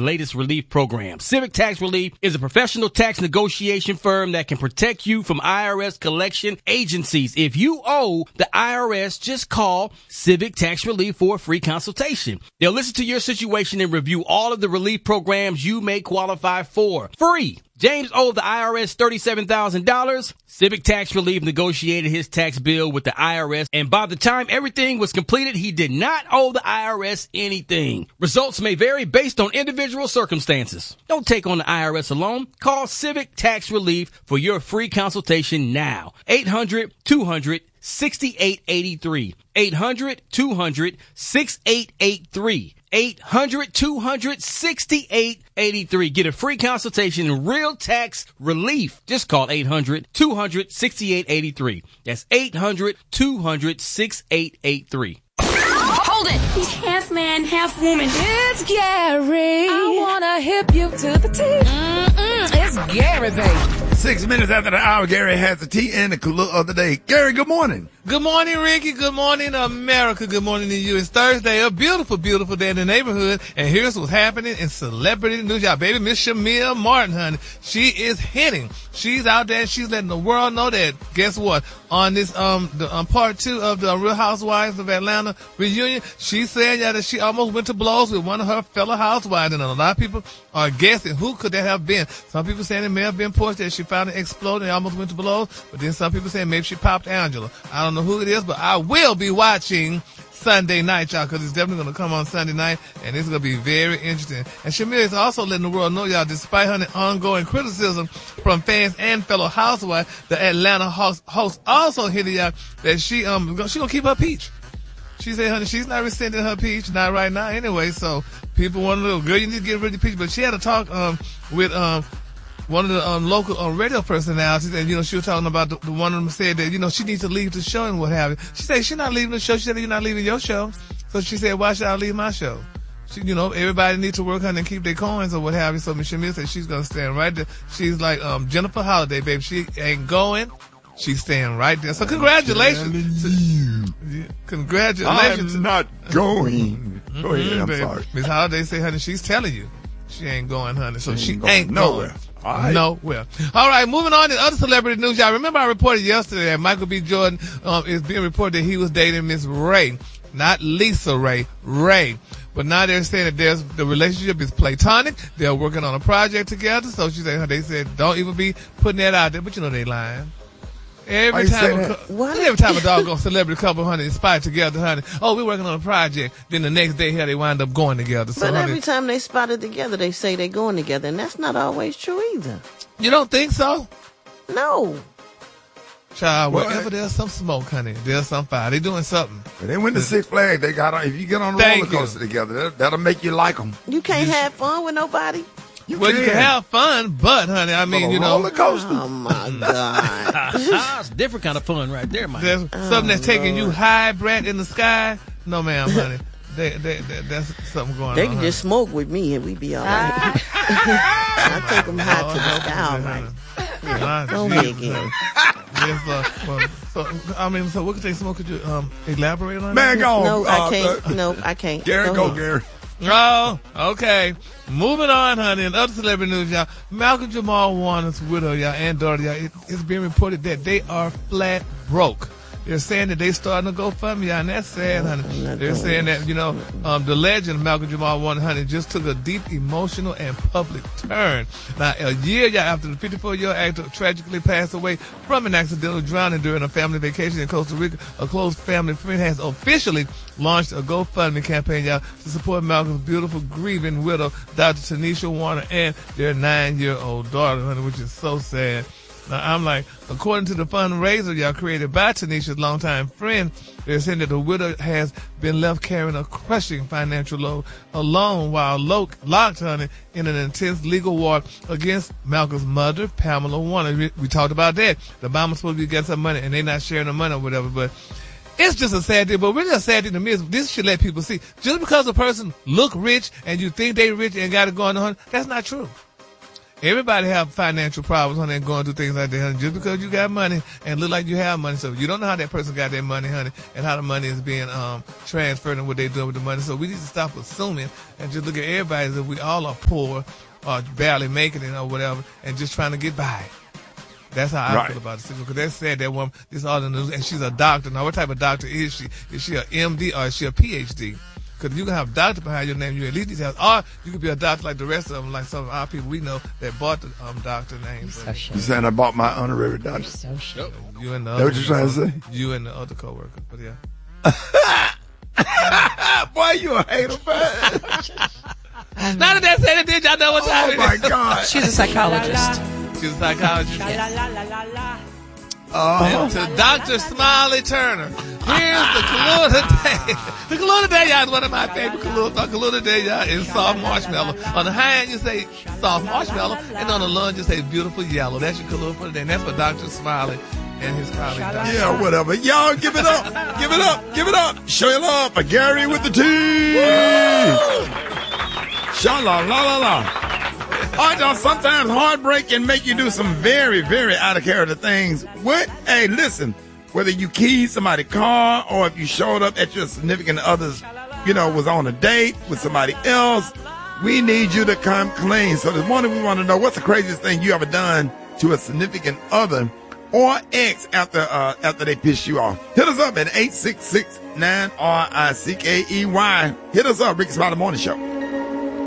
latest relief program. Civic Tax Relief is a professional tax negotiation firm that can protect you from IRS collection agencies. If you owe the IRS, just call Civic Tax Relief for a free consultation. They'll listen to your situation and review all of the relief programs you may qualify for. Free. James owed the IRS $37,000. Civic Tax Relief negotiated his tax bill with the IRS, and by the time everything was completed, he did not owe the IRS anything. Results may vary based on individual circumstances. Don't take on the IRS alone. Call Civic Tax Relief for your free consultation now. 800-200-6883. 800-200-6883. 800-200-6883. Get a free consultation in real tax relief. Just call 800-200-6883. That's 800-200-6883. Hold it! He's half man, half woman. It's Gary. I wanna hip you to the T. It's Gary, baby. 6 minutes after the hour, Gary has the tea and the clue of the day. Gary, good morning. Good morning, Ricky. Good morning, America. Good morning to you. It's Thursday, a beautiful, beautiful day in the neighborhood. And here's what's happening in celebrity news. Y'all, baby, Miss Shamia Martin, honey. She is hitting. She's out there and she's letting the world know that, guess what? On this, part 2 of the Real Housewives of Atlanta reunion, she said that she almost went to blows with one of her fellow housewives. And a lot of people are guessing who could that have been. Some people saying it may have been Portia, that she found it exploded and almost went to blows. But then some people saying maybe she popped Angela. I don't know who it is, but I will be watching Sunday night, y'all, because it's definitely going to come on Sunday night, and it's going to be very interesting. And Shamir is also letting the world know, y'all, despite her ongoing criticism from fans and fellow housewives, the Atlanta host also hinted, y'all, that she going to keep her peach. She said, honey, she's not rescinding her peach, not right now anyway, so people want to know, girl, you need to get rid of the peach. But she had a talk with one of the local radio personalities, and, she was talking about the one of them said that, she needs to leave the show and what have you. She said she's not leaving the show. She said, you're not leaving your show. So she said, why should I leave my show? She, everybody needs to work on and keep their coins or what have you. So Miss Shamir said she's going to stand right there. She's like Jennifer Holiday, baby. She ain't going. She's staying right there. So congratulations. Congratulations. I'm not going. Go ahead, I'm sorry. Miss Holiday said, honey, she's telling you she ain't going, honey. So she ain't nowhere. Going. All right. Nowhere. All right, moving on to other celebrity news. Y'all remember I reported yesterday that Michael B. Jordan is being reported that he was dating Miss Ray. Not Lisa Ray, Ray. But now they're saying that the relationship is platonic. They're working on a project together. So they said, don't even be putting that out there. But they lying. Every time a doggone celebrity couple, honey, is spotted together, honey. Oh, we're working on a project. Then the next day, they wind up going together. So, but every time they spotted together, they say they're going together, and that's not always true either. You don't think so? No. Child, wherever there's some smoke, honey, there's some fire. They doing something. But they went to Six Flags. They got on. If you get on a roller coaster together, that'll make you like them. You can't have fun with nobody. You can have fun, but, honey, I mean, roller coaster. Oh, my God. That's a different kind of fun right there, man. There's something that's taking you high, Brett, in the sky. No, ma'am, honey. That's something going on. They can just smoke with me and we be all right. I take them high to the sky, all right. Go ahead, Gary. So what could they smoke? Could you elaborate on that? Man, go on. No, I can't. No, I can't. Gary, go Gary. Oh, okay. Moving on, honey. In other celebrity news, y'all, Malcolm Jamal Warner's widow, y'all, and daughter, y'all, it's being reported that they are flat broke. They're saying that they starting to GoFundMe, y'all, and that's sad, honey. They're saying that, the legend Malcolm Jamal Warner, honey, just took a deep emotional and public turn. Now, a year after the 54-year-old actor tragically passed away from an accidental drowning during a family vacation in Costa Rica, a close family friend has officially launched a GoFundMe campaign, y'all, to support Malcolm's beautiful grieving widow, Dr. Tanisha Warner, and their 9-year-old daughter, honey, which is so sad. Now, I'm like, according to the fundraiser, y'all, created by Tanisha's longtime friend, they're saying that the widow has been left carrying a crushing financial load alone while locked, honey, in an intense legal war against Malcolm's mother, Pamela Warner. We talked about that. The mama's supposed to be getting some money, and they're not sharing the money or whatever, but it's just a sad thing. But really a sad thing to me is this should let people see. Just because a person look rich and you think they rich and got it going on, that's not true. Everybody have financial problems, honey, and going through things like that, honey. Just because you got money and look like you have money, so you don't know how that person got their money, honey, and how the money is being transferred and what they're doing with the money. So we need to stop assuming and just look at everybody as if we all are poor or barely making it or whatever, and just trying to get by. That's how I feel about the because they said that woman, this all in the news, and she's a doctor. Now, what type of doctor is she? Is she an MD or is she a PhD? Because you can have doctor behind your name, you at least need to have, or you could be a doctor like the rest of them, like some of our people we know that bought the doctor names. So you saying I bought my honorary doctor? So sure. You and the other. What you trying to say? You and the other coworker, but yeah. Boy, you a hater, man. Now that they said it, did y'all know what time it is? Oh my God. She's a psychologist. She's a psychologist. Yes. And to Dr. Smiley Turner. Here's the Kahlua today. The Kahlua today, y'all, is one of my favorite Kahlua. The Kahlua today, y'all, is soft marshmallow. On the high end, you say soft marshmallow, and on the lunge, you say beautiful yellow. That's your Kahlua for today, and that's for Dr. Smiley and his colleague. Yeah, whatever. Y'all, give it up. Give it up. Give it up. Show your love for Gary with the T. Sha-la-la-la-la. All right, y'all, sometimes heartbreak can make you do some very, very out-of-character things. What? Hey, listen, whether you keyed somebody's car or if you showed up at your significant other's, was on a date with somebody else, we need you to come clean. So this morning we want to know, what's the craziest thing you ever done to a significant other or ex after they piss you off? Hit us up at 866-9-RICKEY. Hit us up, Ricky Smiley Morning Show.